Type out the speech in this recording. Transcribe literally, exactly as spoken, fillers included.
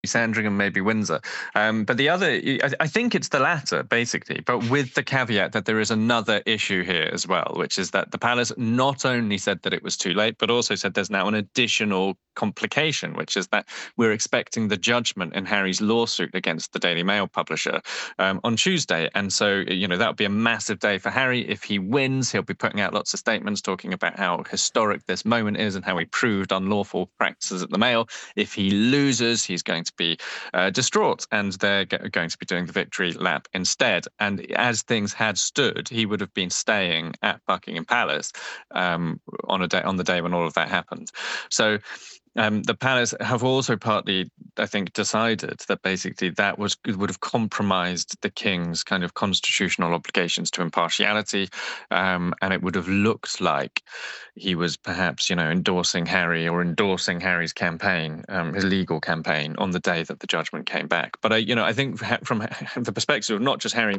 Sandringham, maybe Windsor. Um, but the other, I, I think it's the latter, basically, but with the caveat that there is another issue here as well, which is that the palace not only said that it was too late, but also said there's now an additional complication, which is that we're expecting the judgment in Harry's lawsuit against the Daily Mail publisher um, on Tuesday. And so, you know, that would be a massive day for Harry. If he wins, he'll be putting out lots of statements talking about how historic this moment is and how he proved unlawful practices at the Mail. If he loses, he's going to be uh, distraught, and they're g- going to be doing the victory lap instead. And as things had stood, he would have been staying at Buckingham Palace um, on a day on the day when all of that happened. So um, the palace have also partly, I think, decided that basically that was would have compromised the king's kind of constitutional obligations to impartiality, um, and it would have looked like he was perhaps, you know, endorsing Harry or endorsing Harry's campaign, um, his legal campaign, on the day that the judgment came back. But I, you know, I think from the perspective of not just Harry